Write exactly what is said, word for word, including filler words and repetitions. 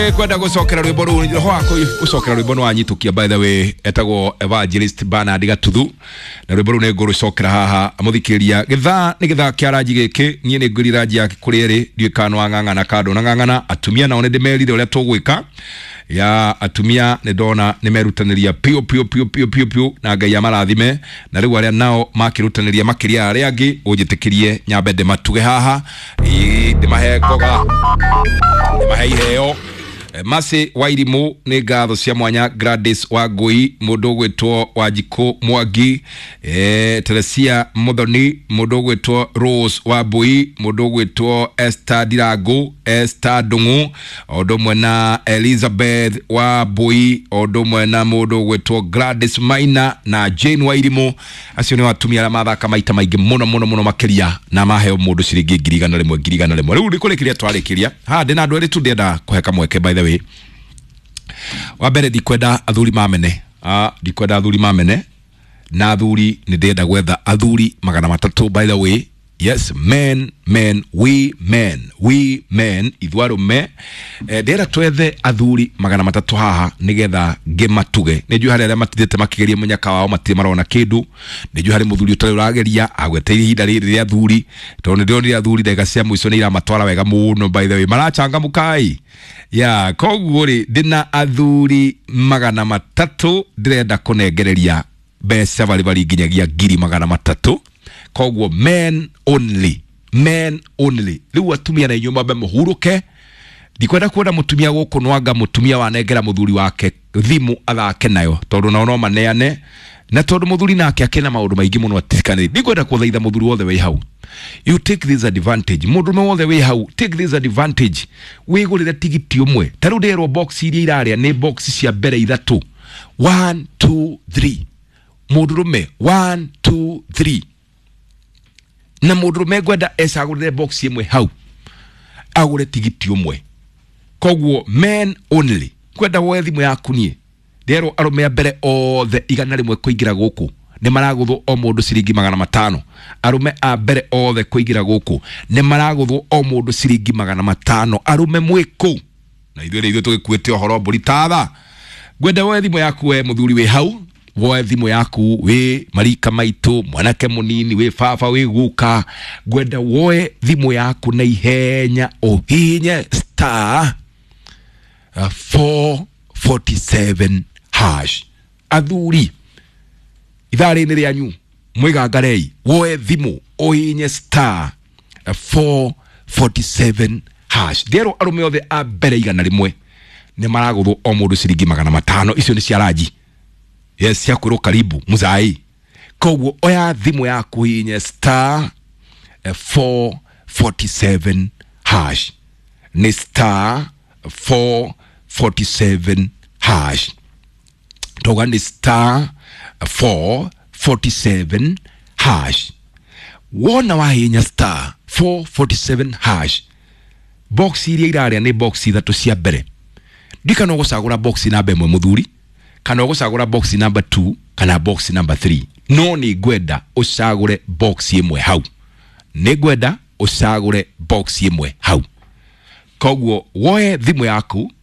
kwenda gucokera rwimbo ru hwako ucokera rwimbo no anyitukia by the way etagwo Evangelist Bernard Gatuthu na rwimbo ru ne nguru cokera haha amuthikiria githa ni githa kia rangi giki nie ni nguri rangi ya kuriri ndiukano angangana kado na ngangana atumia nao ne ndimerire uria tugwika ya atumia ne dona ne merutaniria pio pio pio pio pio pio na ngai amarathime na riu aria nao makirutaniria makiria aria angi ujitikirie nyambende matuge haha ii ndimahengoga ndimaheiheyo Masi Wairimu ni ngatho cia mwanya Gladys Wangui mundu gwitwo Wanjiko Mwangi eh Teresia Muthoni mundu gwitwo Rose Wambui mundu gwitwo Esther Dirago Esther Dungu ondo mwena Elizabeth Wambui ondo mwena mundu gwitwo Gladys Maina na Jane Wairimu acio ni watumia mathaka maita maingi muno muno muno makiria na maheo mundu ciringi ngiri igana rimwe ngiri igana rimwe riu ndikulikiria twarikiria ha ndina andu eri tu ndenda kuheka mweke by the way wabere dikwenda athuri mamene ah dikwenda athuri mamene na athuri ni ndenda gwetha athuri magana matatu by the way yes men men we men we men ithwaro me eh, ndenda twethe athuri magana matatu haha nigetha ngimatuge neju hari aria matithete makigeria munyaka wao matire marona kindu neju hari muthuri utari urageria agweteire hinda riri ria athuri tondu ndionire athuri ndega cia mwico ni iramatwara wega muno by the way marachanga mukai ya koguo ri ndina athuri magana matatu ndirenda kunengereria mbeca bari bari nginyagia ngiri magana matatu koguo men only men only riu atumia na inyuma be muhuruke ndikwenda kuona mutumia guku nwanga mutumia wanengera muthuri wake thimu athake nayo tondu naono maneane na tondu muthuri nake akena maundu maingi muno atikanire ndikwenda kuthaitha muthuri wothe we hau you take this advantage mundu no wothe we hau take this advantage wigurire tigiti umwe taru nderwo box iria iraria ni box cia mbere ithatu one two three mundurume one two three na mundurume gwenda esagurire box imwe hau agure tigiti umwe koguo men only kwenda woe thimu yaku nie ndero arume mbere othe igana rimwe kuingira guku ni maraguthwo o mundu ciringi magana matano arume a mbere othe kuingira guku ni maraguthwo o mundu ciringi magana matano arume mwiku na ithuĩ ithuĩ tugikuĩte ohoro mburi tatha gwenda woe thimu yaku we muthuri we hau woe thimu yaku we marika maitu mwanake munini we baba we guka gwenda woe thimu yaku na ihenya uhinye star uh, four forty-seven hash athuri ithari ni rianyu mwigangarei woe thimu uhinye star uh, four forty-seven hash ndero arume othe a mbere igana rimwe ni maraguthwo o mundu ciringi magana matano icio ni ciaraji yes ya kuro karibu muzai koguo oya thimu yaku hinye star uh, four forty-seven hash ni star four forty-seven hash toga ni star four forty-seven hash wona wa hinya star four forty-seven hash box iria iraria ni box ithatu cia mbere ndikano gucagura box namba imwe muthuri kana gucagura box number two kana box number three no ni gwenda ucagure box imwe hau ni gwenda ucagure box imwe hau koguo woe thimu yaku